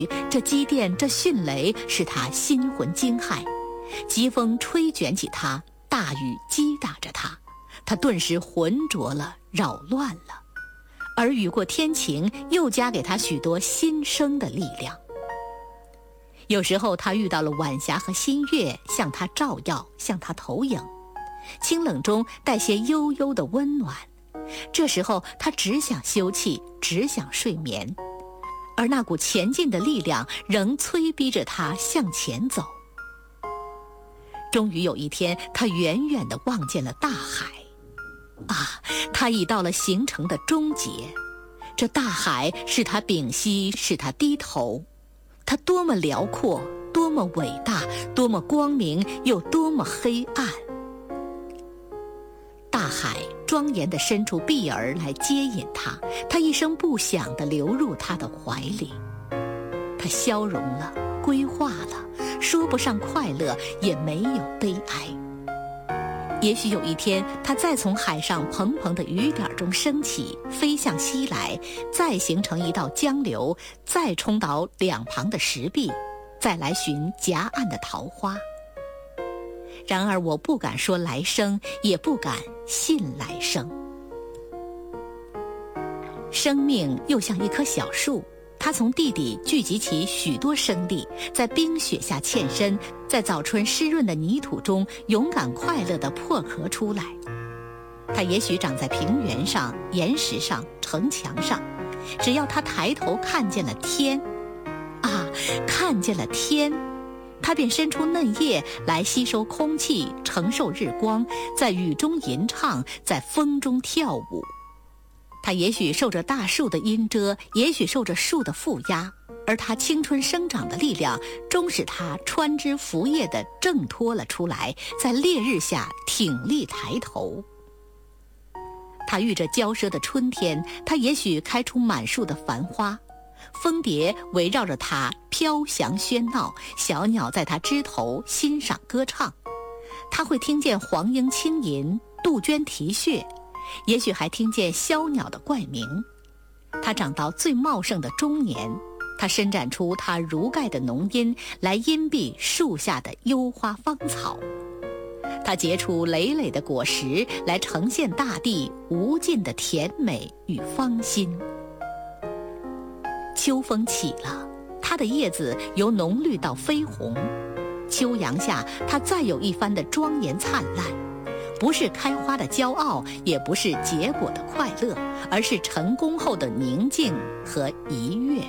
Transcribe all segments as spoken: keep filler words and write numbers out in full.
这击电，这迅雷，使他心魂惊骇；疾风吹卷起他，大雨击打着他，他顿时浑浊了，扰乱了。而雨过天晴，又加给他许多新生的力量。有时候他遇到了晚霞和新月，向他照耀，向他投影，清冷中带些悠悠的温暖。这时候他只想休憩，只想睡眠，而那股前进的力量仍催逼着他向前走。终于有一天，他远远地望见了大海。啊，他已到了行程的终结。这大海使他屏息，使他低头。它多么辽阔，多么伟大，多么光明，又多么黑暗。大海庄严地伸出臂儿来接引他，他一声不响地流入他的怀里。他消融了，归化了，说不上快乐，也没有悲哀。也许有一天，它再从海上蓬蓬的雨点中升起，飞向西来，再形成一道江流，再冲倒两旁的石壁，再来寻夹岸的桃花。然而我不敢说来生，也不敢信来生。生命又像一棵小树，它从地底聚集起许多生力，在冰雪下欠身，在早春湿润的泥土中勇敢快乐地破壳出来。它也许长在平原上、岩石上、城墙上，只要它抬头看见了天，啊，看见了天，它便伸出嫩叶来吸收空气，承受日光，在雨中吟唱，在风中跳舞。它也许受着大树的阴遮，也许受着树的负压，而它青春生长的力量终使它穿枝拂叶地挣脱了出来，在烈日下挺立抬头。它遇着骄奢的春天，它也许开出满树的繁花，蜂蝶围绕着它飘翔喧闹，小鸟在它枝头欣赏歌唱。它会听见黄莺轻吟，杜鹃啼血，也许还听见枭鸟的怪鸣。它长到最茂盛的中年，它伸展出它如盖的浓荫来荫蔽树下的幽花芳草。它结出累累的果实来呈现大地无尽的甜美与芳心。秋风起了，它的叶子由浓绿到绯红。秋阳下，它再有一番的庄严灿烂，不是开花的骄傲，也不是结果的快乐，而是成功后的宁静和愉悦。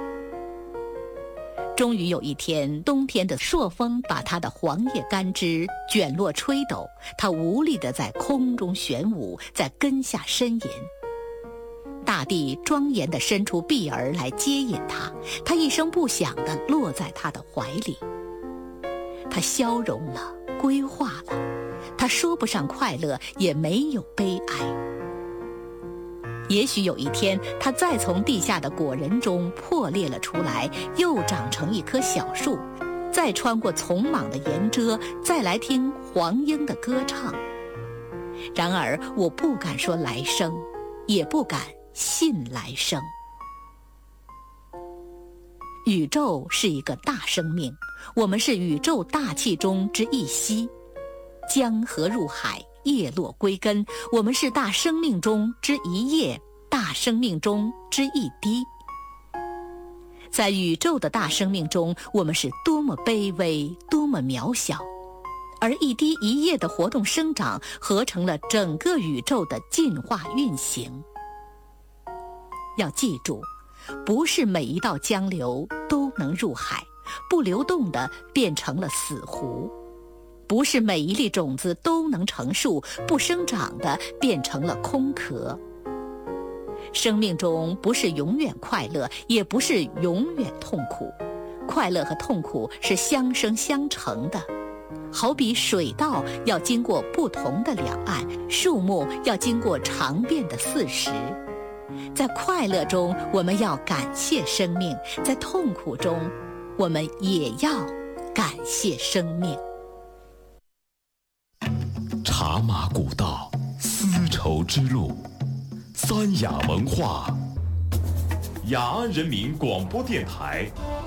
终于有一天，冬天的朔风把它的黄叶干枝卷落吹抖，它无力地在空中旋舞，在根下呻吟。大地庄严地伸出臂儿来接引它，它一声不响地落在它的怀里。它消融了，归化了，它说不上快乐，也没有悲哀。也许有一天，它再从地下的果仁中破裂了出来，又长成一棵小树，再穿过丛莽的岩遮，再来听黄莺的歌唱。然而我不敢说来生，也不敢信来生。宇宙是一个大生命，我们是宇宙大气中之一息。江河入海，叶落归根，我们是大生命中之一叶，大生命中之一滴。在宇宙的大生命中，我们是多么卑微，多么渺小，而一滴一叶的活动生长，合成了整个宇宙的进化运行。要记住，不是每一道江流都能入海，不流动的变成了死湖；不是每一粒种子都能成树，不生长的变成了空壳。生命中不是永远快乐，也不是永远痛苦，快乐和痛苦是相生相成的。好比水稻要经过不同的两岸，树木要经过长变的四时。在快乐中，我们要感谢生命；在痛苦中，我们也要感谢生命。 茶马古道，丝绸之路，三雅文化，雅安人民广播电台